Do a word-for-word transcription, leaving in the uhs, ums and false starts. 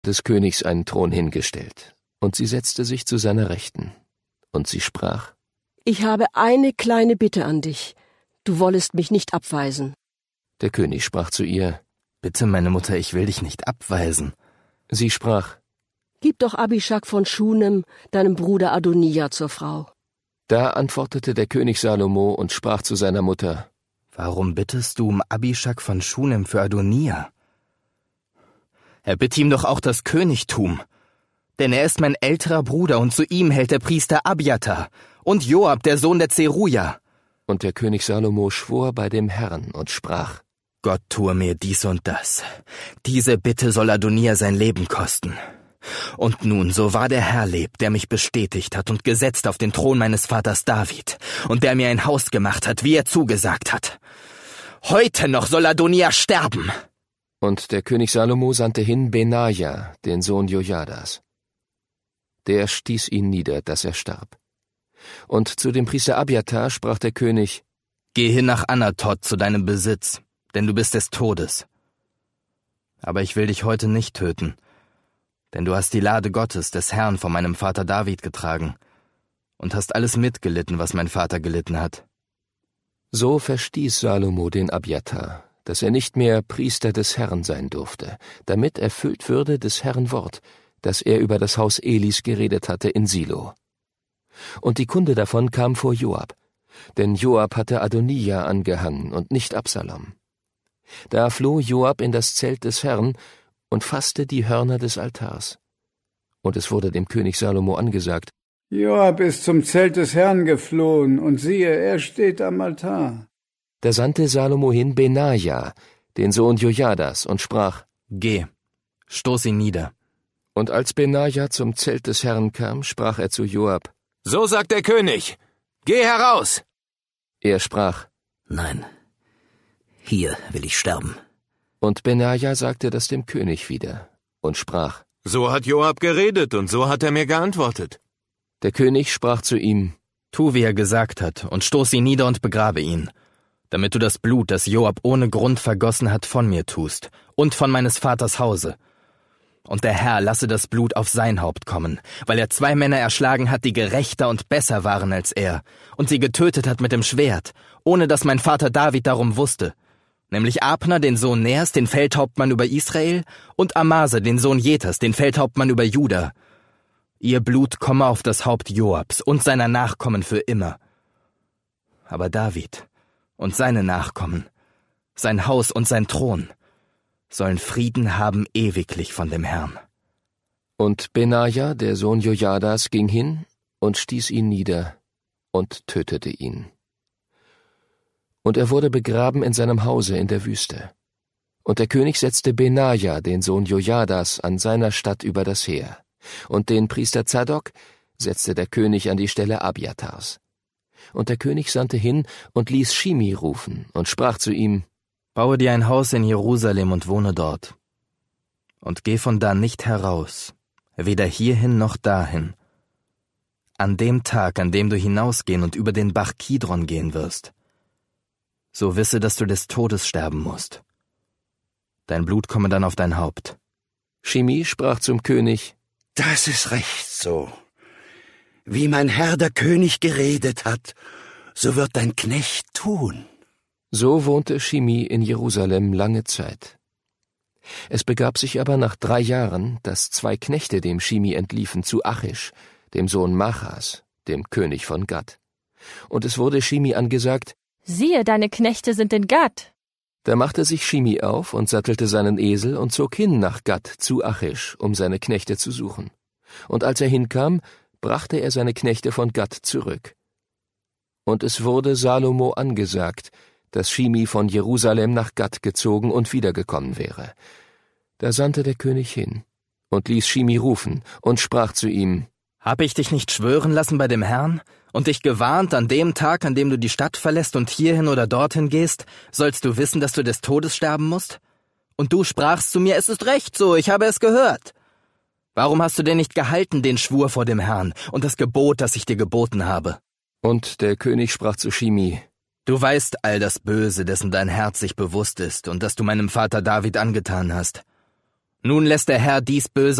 des Königs einen Thron hingestellt, und sie setzte sich zu seiner Rechten. Und sie sprach: Ich habe eine kleine Bitte an dich. Du wollest mich nicht abweisen. Der König sprach zu ihr: Bitte, meine Mutter, ich will dich nicht abweisen. Sie sprach: Gib doch Abischag von Schunem, deinem Bruder Adonija, zur Frau. Da antwortete der König Salomo und sprach zu seiner Mutter: Warum bittest du um Abischag von Schunem für Adonija? Erbitte ihm doch auch das Königtum, denn er ist mein älterer Bruder, und zu ihm hält der Priester Abjatar und Joab, der Sohn der Zeruja. Und der König Salomo schwor bei dem Herrn und sprach: Gott tue mir dies und das. Diese Bitte soll Adonija sein Leben kosten. Und nun, so wahr der Herr lebt, der mich bestätigt hat und gesetzt auf den Thron meines Vaters David, und der mir ein Haus gemacht hat, wie er zugesagt hat. Heute noch soll Adonija sterben. Und der König Salomo sandte hin Benaja, den Sohn Jojadas. Der stieß ihn nieder, dass er starb. Und zu dem Priester Abjatar sprach der König: Geh hin nach Anatot zu deinem Besitz, denn du bist des Todes. Aber ich will dich heute nicht töten, denn du hast die Lade Gottes, des Herrn, von meinem Vater David getragen und hast alles mitgelitten, was mein Vater gelitten hat. So verstieß Salomo den Abjatar, dass er nicht mehr Priester des Herrn sein durfte, damit erfüllt würde des Herrn Wort, das er über das Haus Elis geredet hatte in Silo. Und die Kunde davon kam vor Joab, denn Joab hatte Adonija angehangen und nicht Absalom. Da floh Joab in das Zelt des Herrn und fasste die Hörner des Altars. Und es wurde dem König Salomo angesagt: Joab ist zum Zelt des Herrn geflohen, und siehe, er steht am Altar. Da sandte Salomo hin Benaja, den Sohn Jojadas, und sprach: Geh, stoß ihn nieder. Und als Benaja zum Zelt des Herrn kam, sprach er zu Joab: So sagt der König, geh heraus! Er sprach: Nein, hier will ich sterben. Und Benaja sagte das dem König wieder und sprach: So hat Joab geredet, und so hat er mir geantwortet. Der König sprach zu ihm: Tu, wie er gesagt hat, und stoß ihn nieder und begrabe ihn, damit du das Blut, das Joab ohne Grund vergossen hat, von mir tust und von meines Vaters Hause. Und der Herr lasse das Blut auf sein Haupt kommen, weil er zwei Männer erschlagen hat, die gerechter und besser waren als er, und sie getötet hat mit dem Schwert, ohne dass mein Vater David darum wusste, nämlich Abner, den Sohn Ners, den Feldhauptmann über Israel, und Amase, den Sohn Jetas, den Feldhauptmann über Juda. Ihr Blut komme auf das Haupt Joabs und seiner Nachkommen für immer. Aber David und seine Nachkommen, sein Haus und sein Thron, sollen Frieden haben ewiglich von dem Herrn. Und Benaja, der Sohn Jojadas, ging hin und stieß ihn nieder und tötete ihn. Und er wurde begraben in seinem Hause in der Wüste. Und der König setzte Benaja, den Sohn Jojadas, an seiner Statt über das Heer. Und den Priester Zadok setzte der König an die Stelle Abjatars. Und der König sandte hin und ließ Shimi rufen und sprach zu ihm: Baue dir ein Haus in Jerusalem und wohne dort. Und geh von da nicht heraus, weder hierhin noch dahin. An dem Tag, an dem du hinausgehen und über den Bach Kidron gehen wirst, so wisse, dass du des Todes sterben musst. Dein Blut komme dann auf dein Haupt. Shimi sprach zum König: Das ist recht so. Wie mein Herr der König geredet hat, so wird dein Knecht tun. So wohnte Shimi in Jerusalem lange Zeit. Es begab sich aber nach drei Jahren, dass zwei Knechte dem Shimi entliefen zu Achish, dem Sohn Machas, dem König von Gad. Und es wurde Shimi angesagt: Siehe, deine Knechte sind in Gad. Da machte sich Shimi auf und sattelte seinen Esel und zog hin nach Gad zu Achish, um seine Knechte zu suchen. Und als er hinkam, brachte er seine Knechte von Gad zurück. Und es wurde Salomo angesagt, dass Shimi von Jerusalem nach Gad gezogen und wiedergekommen wäre. Da sandte der König hin und ließ Shimi rufen und sprach zu ihm: Hab ich dich nicht schwören lassen bei dem Herrn und dich gewarnt, an dem Tag, an dem du die Stadt verlässt und hierhin oder dorthin gehst, sollst du wissen, dass du des Todes sterben musst? Und du sprachst zu mir: Es ist recht so, ich habe es gehört. Warum hast du denn nicht gehalten den Schwur vor dem Herrn und das Gebot, das ich dir geboten habe? Und der König sprach zu Shimi: Du weißt all das Böse, dessen dein Herz sich bewusst ist und das du meinem Vater David angetan hast. Nun lässt der Herr dies Böse